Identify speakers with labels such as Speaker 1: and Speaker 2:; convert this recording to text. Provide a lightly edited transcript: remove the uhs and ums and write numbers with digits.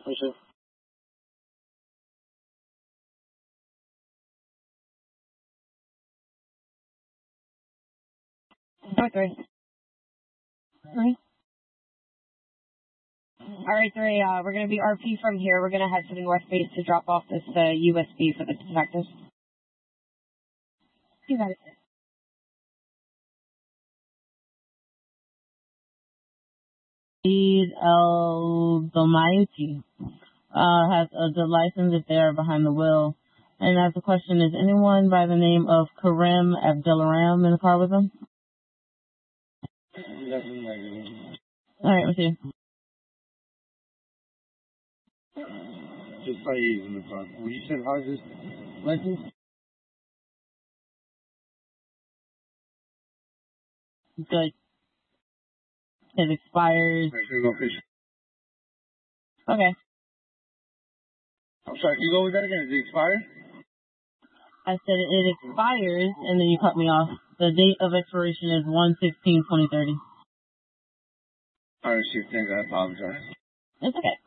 Speaker 1: For sure. Three. Alright, three, we're gonna be RP from here. We're gonna head to the north base to drop off this, USB for the detectives. You got it. El Domaiti, has the license if they are behind the wheel. And as the question is, anyone by the name of Karim Abdelaram in the car with them? Alright, let's see.
Speaker 2: Just by in the front. Well, you said, how's this license?
Speaker 1: Good. It expires. Okay.
Speaker 2: I'm sorry, can you go with that again? Does it expire?
Speaker 1: I said it expires, and then you cut me off. The date of expiration is 1/16/2030.
Speaker 2: Alright, shit, thanks, I apologize.
Speaker 1: It's okay.